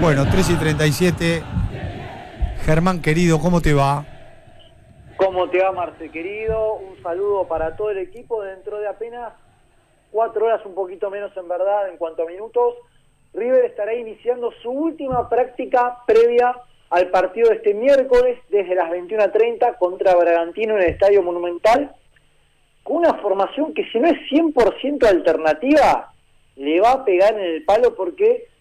Bueno, 3:37. Germán, querido, ¿cómo te va? ¿Cómo te va, Marce, querido? Un saludo para todo el equipo. Dentro de apenas 4 horas, un poquito menos en verdad, en cuanto a minutos, River estará iniciando su última práctica previa al partido de este miércoles desde las 21:30 contra Bragantino en el Estadio Monumental, con una formación que, si no es 100% alternativa, le va a pegar en el palo, porque